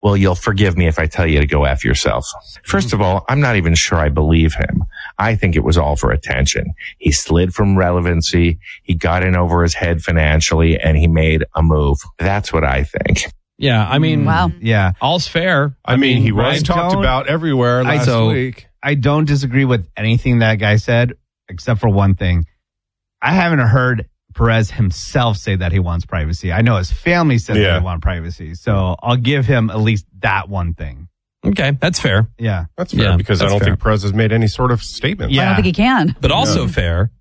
well, you'll forgive me if I tell you to go F yourself. First of all, I'm not even sure I believe him. I think it was all for attention. He slid from relevancy. He got in over his head financially and he made a move. That's what I think. Yeah, I mean, wow. Yeah, all's fair. I mean, he was right? talked about everywhere last week. I don't disagree with anything that guy said, except for one thing. I haven't heard Perez himself say that he wants privacy. I know his family said that they want privacy. So I'll give him at least that one thing. Okay, that's fair. Yeah. That's fair because I don't think Perez has made any sort of statement. I don't think he can. But also fair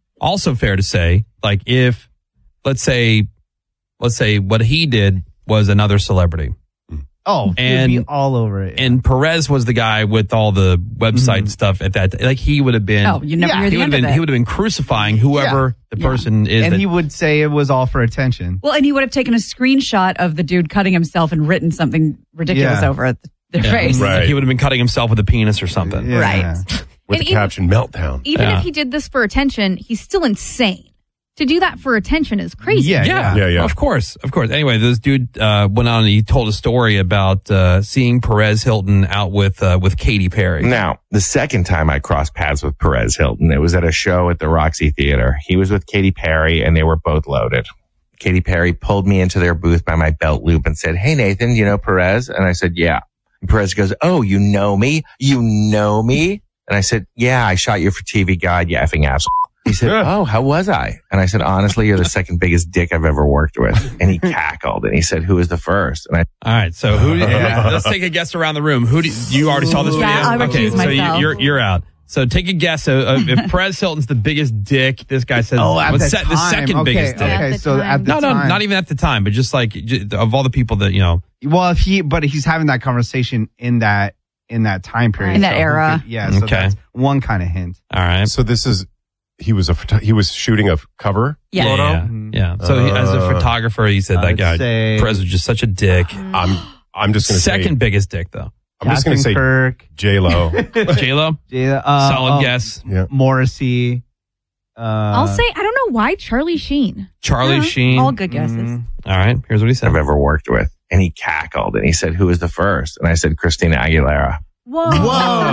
to say, like, if, let's say what he did was another celebrity. Oh, and he'd be all over it. And Perez was the guy with all the website stuff at that. Like he would have been. Oh, you never hear the end of it. He would have been crucifying whoever the person is. And he would say it was all for attention. Well, and he would have taken a screenshot of the dude cutting himself and written something ridiculous over it. Their face. Right. Like he would have been cutting himself with a penis or something. Yeah. Right. With the caption meltdown. Even if he did this for attention, he's still insane. To do that for attention is crazy. Yeah. Of course. Anyway, this dude went on and he told a story about seeing Perez Hilton out with Katy Perry. Now, the second time I crossed paths with Perez Hilton, it was at a show at the Roxy Theater. He was with Katy Perry and they were both loaded. Katy Perry pulled me into their booth by my belt loop and said, "Hey, Nathan, you know Perez?" And I said, "Yeah." And Perez goes, "Oh, you know me? You know me?" And I said, "Yeah, I shot you for TV Guide, you effing asshole." He said, "Oh, how was I?" And I said, "Honestly, you're the second biggest dick I've ever worked with." And he cackled and he said, "Who was the first?" And all right, so let's take a guess around the room. Who you already saw this video? I recuse myself. So you're out. So take a guess. If Perez Hilton's the biggest dick, this guy says, the second biggest dick. Okay, so at the time. No, not even at the time, but just like of all the people that, you know. Well, but he's having that conversation in that time period. In that era. So that's one kind of hint. All right. So this is, he was shooting a cover photo? Yeah. So as a photographer, he said that guy, Perez was just such a dick. I'm just going to say. Second biggest dick, though. I'm just going to say Kirk. J-Lo. J-Lo? Solid guess. Yeah. Morrissey. I'll say, I don't know why, Charlie Sheen. Charlie Sheen. All good guesses. All right. Here's what he said. I've ever worked with. And he cackled and he said, "Who was the first?" And I said, "Christina Aguilera." Whoa. No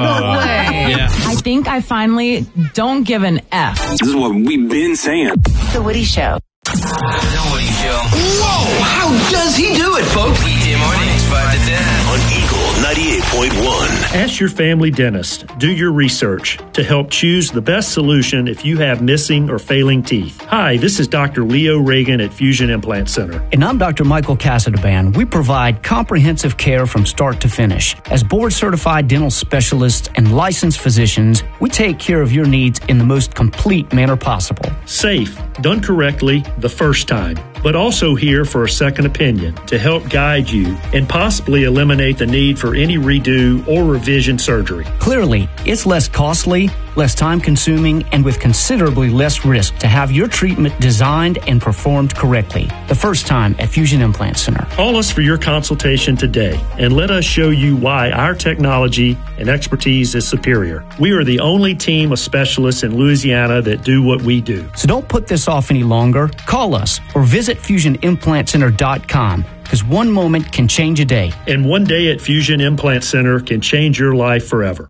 way. Yeah. I think I finally don't give an F. This is what we've been saying. The Woody Show. The Woody Show. Whoa! How does he do it, folks? Weekday mornings, 5 to 10. On Eagle 98.1. Ask your family dentist. Do your research to help choose the best solution if you have missing or failing teeth. Hi, this is Dr. Leo Reagan at Fusion Implant Center. And I'm Dr. Michael Casadaband. We provide comprehensive care from start to finish. As board-certified dental specialists and licensed physicians, we take care of your needs in the most complete manner possible. Safe, done correctly the first time, but also here for a second opinion to help guide you and possibly eliminate the need for any redo or revision surgery. Clearly, it's less costly, less time-consuming, and with considerably less risk to have your treatment designed and performed correctly. The first time at Fusion Implant Center. Call us for your consultation today and let us show you why our technology and expertise is superior. We are the only team of specialists in Louisiana that do what we do. So don't put this off any longer. Call us or visit FusionImplantCenter.com. Because one moment can change a day. And one day at Fusion Implant Center can change your life forever.